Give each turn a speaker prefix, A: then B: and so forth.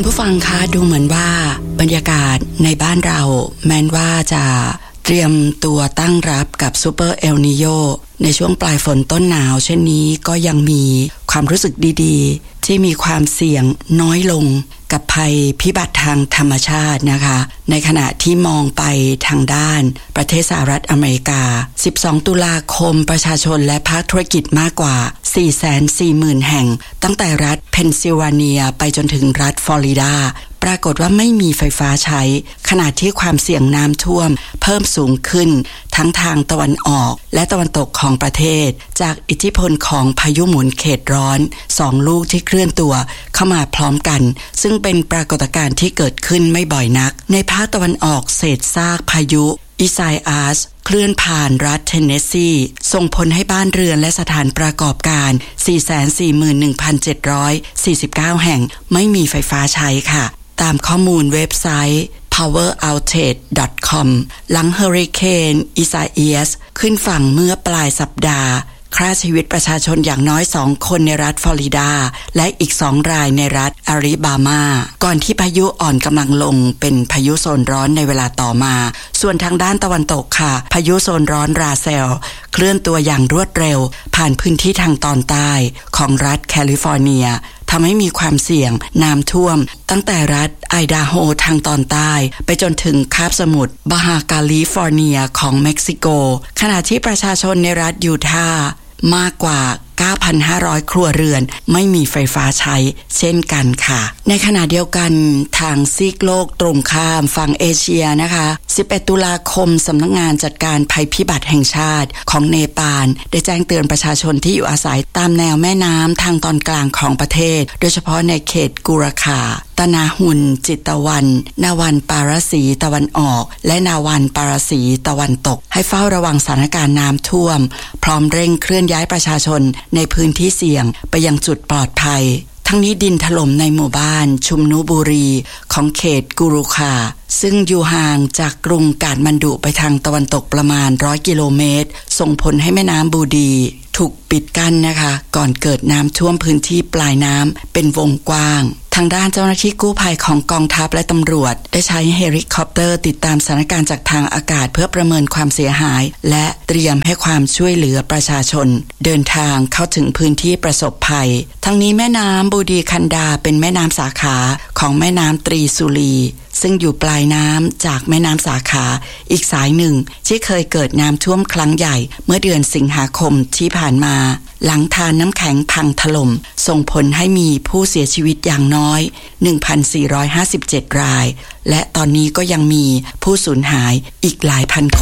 A: ผู้ฟังคะดูเหมือนว่าบรรยากาศในบ้านเราแม้ว่าจะเตรียมตัวตั้งรับกับซูเปอร์เอลนีโญในช่วงปลายฝนต้นหนาวเช่นนี้ก็ยังมีความรู้สึกดีๆที่มีความเสี่ยงน้อยลงกับภัยพิบัติทางธรรมชาตินะคะในขณะที่มองไปทางด้านประเทศสหรัฐอเมริกา12ตุลาคมประชาชนและภาคธุรกิจมากกว่า 440,000 แห่งตั้งแต่รัฐเพนซิลเวเนียไปจนถึงรัฐฟลอริดาปรากฏว่าไม่มีไฟฟ้าใช้ขณะที่ความเสี่ยงน้ำท่วมเพิ่มสูงขึ้นทั้งทางตะวันออกและตะวันตกของประเทศจากอิทธิพลของพายุหมุนเขตร้อน2ลูกที่เคลื่อนตัวเข้ามาพร้อมกันซึ่งเป็นปรากฏการณ์ที่เกิดขึ้นไม่บ่อยนักในภาคตะวันออกเศษซากพายุอิไซอัสเคลื่อนผ่านรัฐเทนเนสซีส่งผลให้บ้านเรือนและสถานประกอบการ 441,749 แห่งไม่มีไฟฟ้าใช้ค่ะตามข้อมูลเว็บไซต์ poweroutage.com หลังเฮอริเคนอิซาเอียสขึ้นฝั่งเมื่อปลายสัปดาห์ฆ่าชีวิตประชาชนอย่างน้อย2คนในรัฐฟลอริดาและอีก2รายในรัฐอาริบามาก่อนที่พายุอ่อนกำลังลงเป็นพายุโซนร้อนในเวลาต่อมาส่วนทางด้านตะวันตกค่ะพายุโซนร้อนราเซลเคลื่อนตัวอย่างรวดเร็วผ่านพื้นที่ทางตอนใต้ของรัฐแคลิฟอร์เนียทำให้มีความเสี่ยงน้ำท่วมตั้งแต่รัฐไอดาโฮทางตอนใต้ไปจนถึงคาบสมุทรบาฮาแคลิฟอร์เนียของเม็กซิโกขณะที่ประชาชนในรัฐยูทาห์มากกว่า 9,500 ครัวเรือนไม่มีไฟฟ้าใช้เช่นกันค่ะในขณะเดียวกันทางซีกโลกตรงข้ามฝั่งเอเชียนะคะ11ตุลาคมสำนักงานจัดการภัยพิบัติแห่งชาติของเนปาลได้แจ้งเตือนประชาชนที่อยู่อาศัยตามแนวแม่น้ำทางตอนกลางของประเทศโดยเฉพาะในเขตกุราคาตะนาหุนจิตตะวันนาวันปาราสีตะวันออกและนาวันปาราสีตะวันตกให้เฝ้าระวังสถานการณ์น้ำท่วมพร้อมเร่งเคลื่อนย้ายประชาชนในพื้นที่เสี่ยงไปยังจุดปลอดภัยทั้งนี้ดินถล่มในหมู่บ้านชุมนุบุรีของเขตกุรุคาซึ่งอยู่ห่างจากกรุงกาฐมันดุไปทางตะวันตกประมาณ100กิโลเมตรส่งผลให้แม่น้ำบูดีถูกปิดกั้นนะคะก่อนเกิดน้ำท่วมพื้นที่ปลายน้ำเป็นวงกว้างทางด้านเจ้าหน้าที่กู้ภัยของกองทัพและตำรวจได้ใช้เฮลิคอปเตอร์ติดตามสถานการณ์จากทางอากาศเพื่อประเมินความเสียหายและเตรียมให้ความช่วยเหลือประชาชนเดินทางเข้าถึงพื้นที่ประสบภัยทั้งนี้แม่น้ำบูดีคันดาเป็นแม่น้ำสาขาของแม่น้ำตรีสุรีซึ่งอยู่ปลายน้ำจากแม่น้ำสาขาอีกสายหนึ่งที่เคยเกิดน้ำท่วมครั้งใหญ่เมื่อเดือนสิงหาคมที่ผ่านมาหลังทานน้ำแข็งพังถล่มส่งผลให้มีผู้เสียชีวิตอย่างน้อย 1,457 รายและตอนนี้ก็ยังมีผู้สูญหายอีกหลายพันคน